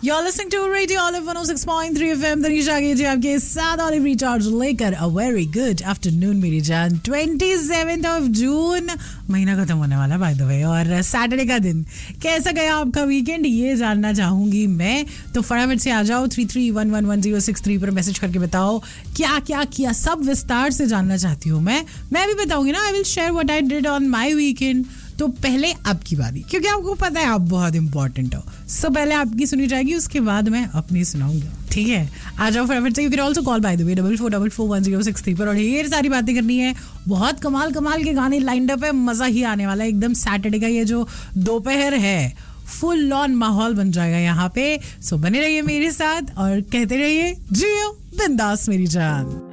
You're listening to Radio Olive 106.3 FM. Tanisha के जी आपके साथ ऑलिव रिचार्ज लेकर a very good afternoon मेरी जान. 27th of June महीना खत्म होने वाला by the way और सैटरडे का दिन. कैसा गया आपका वीकेंड ये जानना चाहूंगी मैं. तो फटाफट से आ जाओ 33111063 पर मैसेज करके बताओ क्या क्या किया. सब विस्तार से जानना चाहती हूँ मैं भी बताऊंगी ना. I will share what I did on my weekend. तो पहले आपकी बारी क्योंकि आपको पता है आप बहुत इंपॉर्टेंट हो. सो पहले आपकी सुनी जाएगी उसके बाद मैं अपनी सुनाऊंगी. ठीक है आ जाओ फटाफट से. You can also call by the way 44441063 पर. और ढेर सारी बातें करनी है. बहुत कमाल के गाने लाइंड अप है. मजा ही आने वाला है एकदम. सैटरडे का ये जो दोपहर है फुल ऑन माहौल बन जाएगा यहाँ पे. सो बने रहिए मेरे साथ और कहते रहिए जियो बिंदास मेरी जान.